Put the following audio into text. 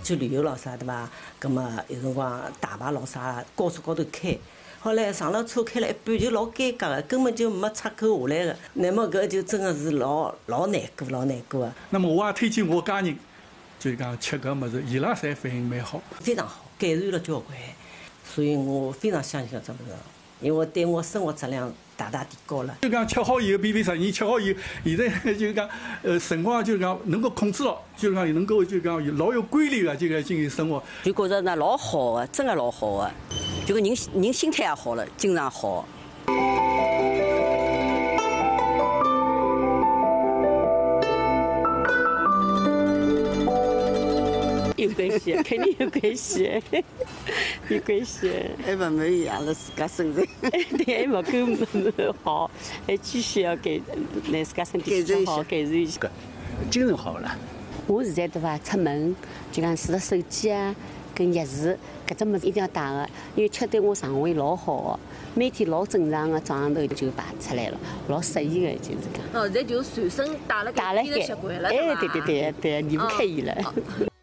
去旅游咯啥对伐？葛么有辰光大排咯啥，高速高头开。后来上了车开了一半就老尴尬的，根本就没出口下来的。那么搿就真的是老难过，老难过的。 那么我也推荐我家人，就讲吃搿物事，伊拉侪反应蛮好， 非常好，改善了交关。所以我非常相信搿只物事，因为对我生活质量大大提高了。 就讲吃好以后，比10年吃好以后，现在就讲辰光就讲能够控制了，就讲能够就讲老有规律的就讲进行生活。 就觉着呢老好的，真的老好的，就个人心态也好了，经常好。有关系，肯定有关系，有关系。 还不满意阿拉自家身体， 对，还没够好，还继续要让自家身体更好，改善一下。 精神好了。 我现在对伐，出门就讲除了手机啊跟钥匙，搿只物事一定要带个，因为吃对我肠胃老好个，每天老正常个早上头就排出来了，老适宜个就是讲。 哦，现在就随身带了搿习惯了， 哎，对，离不开伊了。